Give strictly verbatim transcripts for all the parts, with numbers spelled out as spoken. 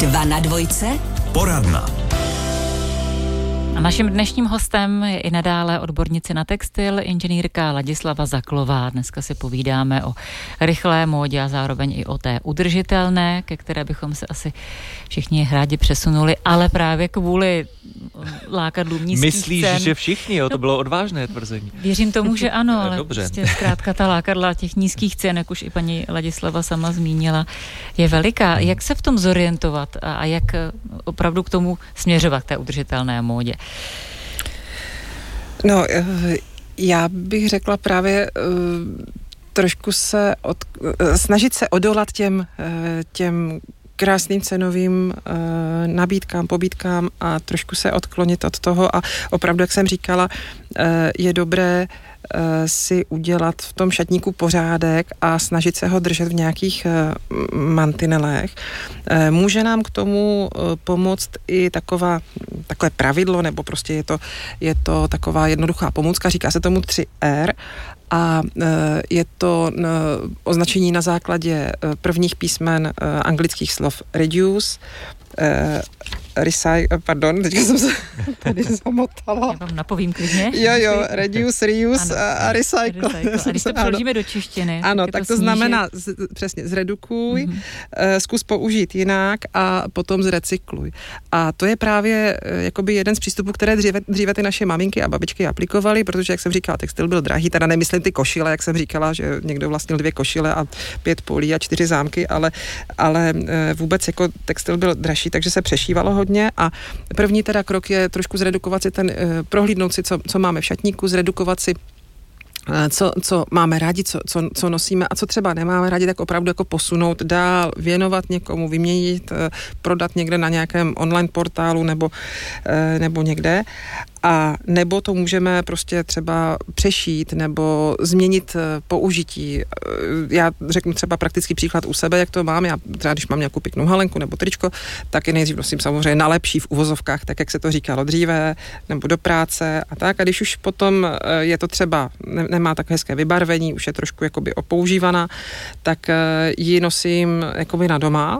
Dva na dvojce. Poradna. A naším dnešním hostem je i nadále odbornice na textil, inženýrka Ladislava Zaklová. Dneska si povídáme o rychlé módě a zároveň i o té udržitelné, ke které bychom se asi všichni rádi přesunuli, ale právě kvůli lákadlům nízkých Myslíš, cen. že všichni, jo? To bylo odvážné tvrzení. Věřím tomu, že ano, ale Dobře. prostě zkrátka ta lákadla těch nízkých cen, jak už i paní Ladislava sama zmínila, je veliká. Jak se v tom zorientovat a, a jak opravdu k tomu směřovat, k té udržitelné módě? No, já bych řekla právě trošku se od, snažit se odolat těm, těm krásným cenovým nabídkám, pobídkám a trošku se odklonit od toho a opravdu, jak jsem říkala, je dobré si udělat v tom šatníku pořádek a snažit se ho držet v nějakých mantinelech. Může nám k tomu pomoct i taková, takové pravidlo, nebo prostě je to, je to taková jednoduchá pomůcka, říká se tomu tři R a je to označení na základě prvních písmen anglických slov reduce, recycle, pardon, teďka jsem se tady zamotala. Já vám napovím klidně. Jo, jo, reduce, reuse ano, a recycle. recycle. A když to přeložíme do češtiny. Ano, tak, tak to, to snížit. znamená z, přesně zredukuj, mm-hmm. zkus použít jinak a potom zrecykluj. A to je právě jakoby jeden z přístupů, které dříve, dříve ty naše maminky a babičky aplikovaly, protože, jak jsem říkala, textil byl drahý, teda nemyslím ty košile, jak jsem říkala, že někdo vlastnil dvě košile a pět polí a čtyři zámky, ale, ale vůbec jako textil byl dražší, takže se přešívalo hodně a první teda krok je trošku zredukovat si ten, prohlídnout si, co, co máme v šatníku, zredukovat si Co, co máme rádi, co, co, co nosíme a co třeba nemáme rádi, tak opravdu jako posunout dál, věnovat někomu, vyměnit, prodat někde na nějakém online portálu nebo, nebo někde. A nebo to můžeme prostě třeba přešít nebo změnit použití. Já řeknu třeba praktický příklad u sebe, jak to mám. Já třeba, když mám nějakou pěknou halenku nebo tričko, tak je nejdřív nosím samozřejmě na lepší v uvozovkách, tak jak se to říkalo dříve, nebo do práce a tak. A když už potom je to třeba, ne, nemá tak hezké vybarvení, už je trošku jakoby opoužívaná, tak ji nosím jakoby na doma,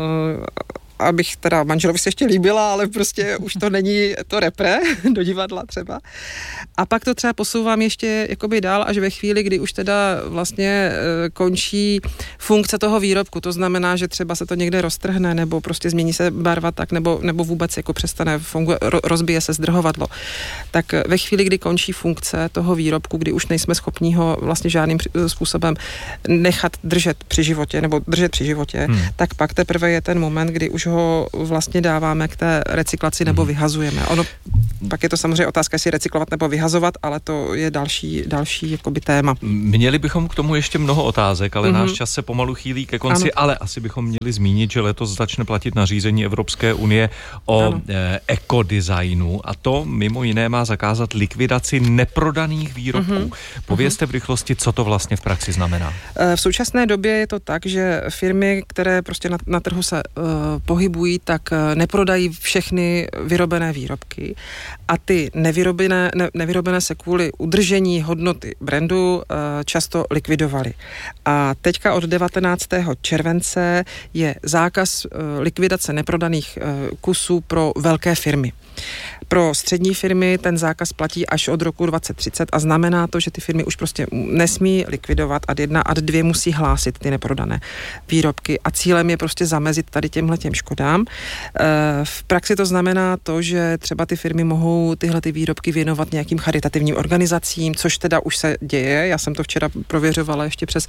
abych teda manželovi se ještě líbila, ale prostě už to není to repre do divadla třeba. A pak to třeba posouvám ještě jakoby dál, až ve chvíli, kdy už teda vlastně e, končí funkce toho výrobku. To znamená, že třeba se to někde roztrhne, nebo prostě změní se barva tak, nebo, nebo vůbec jako přestane funguje, ro, rozbije se zdrhovadlo. Tak ve chvíli, kdy končí funkce toho výrobku, kdy už nejsme schopní ho vlastně žádným způsobem nechat držet při životě, nebo držet při životě, hmm. tak pak teprve je ten moment, kdy už ho vlastně dáváme k té recyklaci nebo vyhazujeme. Ono, pak je to samozřejmě otázka, jestli recyklovat nebo vyhazovat, ale to je další, další jakoby téma. Měli bychom k tomu ještě mnoho otázek, ale mm-hmm. náš čas se pomalu chýlí ke konci, ano. Ale asi bychom měli zmínit, že letos začne platit nařízení Evropské unie o e, ekodesignu a to mimo jiné má zakázat likvidaci neprodaných výrobků. Mm-hmm. Povězte v rychlosti, co to vlastně v praxi znamená. V současné době je to tak, že firmy, které prostě na, na trhu se uh, pohybují, tak neprodají všechny vyrobené výrobky a ty nevyrobené, ne, nevyrobené se kvůli udržení hodnoty brandu často likvidovaly. A teďka od devatenáctého července je zákaz likvidace neprodaných kusů pro velké firmy. Pro střední firmy ten zákaz platí až od roku dvacet třicet a znamená to, že ty firmy už prostě nesmí likvidovat ad jedna, ad dvě musí hlásit ty neprodané výrobky a cílem je prostě zamezit tady těmhletěm škodám. V praxi to znamená to, že třeba ty firmy mohou tyhle ty výrobky věnovat nějakým charitativním organizacím, což teda už se děje. Já jsem to včera prověřovala ještě přes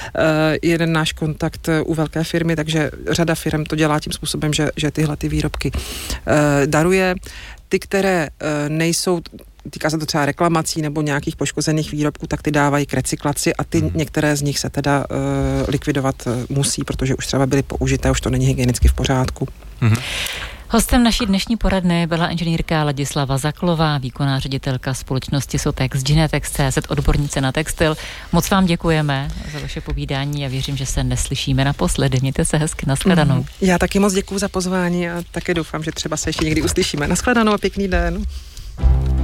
jeden náš kontakt u velké firmy, takže řada firm to dělá tím způsobem, že, že tyhle ty výrobky daruje. Ty, které e, nejsou, týká se to třeba reklamací nebo nějakých poškozených výrobků, tak ty dávají k recyklaci a ty některé z nich se teda e, likvidovat e, musí, protože už třeba byly použité, už to není hygienicky v pořádku. Mm-hmm. Hostem naší dnešní poradny byla inženýrka Ladislava Zaklová, výkonná ředitelka společnosti Sotex, Ginetex tečka cé zet, odbornice na textil. Moc vám děkujeme za vaše povídání a věřím, že se neslyšíme naposledy. Mějte se hezky, nashledanou. Mm, já taky moc děkuju za pozvání a také doufám, že třeba se ještě někdy uslyšíme. Nashledanou a pěkný den.